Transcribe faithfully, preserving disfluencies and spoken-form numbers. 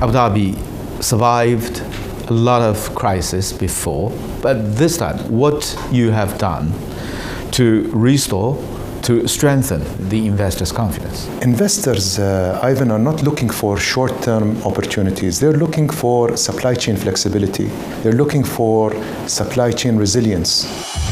Abu Dhabi survived a lot of crises before, but this time, what you have done to restore, to strengthen the investors' confidence? Investors, uh, Ivan, are not looking for short-term opportunities. They're looking for supply chain flexibility. They're looking for supply chain resilience.